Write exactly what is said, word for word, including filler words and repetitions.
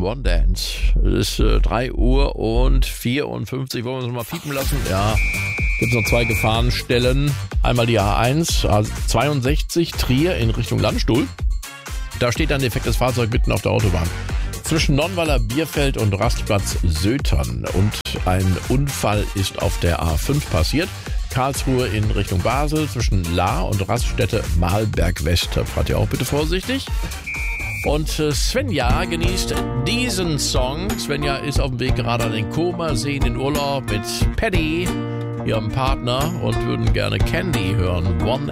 One Dance. Es ist äh, drei Uhr und vierundfünfzig. Wollen wir uns noch mal piepen lassen? Ja. Gibt es noch zwei Gefahrenstellen. Einmal die A eins, A zweiundsechzig, Trier in Richtung Landstuhl. Da steht ein defektes Fahrzeug mitten auf der Autobahn. Zwischen Nonnweiler Bierfeld und Rastplatz Sötern. Und ein Unfall ist auf der A fünf passiert. Karlsruhe in Richtung Basel zwischen Lahr und Raststätte Mahlberg West. Fahrt ihr auch bitte vorsichtig. Und Svenja genießt diesen Song. Svenja ist auf dem Weg gerade an den Comer-See in den Urlaub mit Paddy, ihrem Partner, und würden gerne Candy hören. One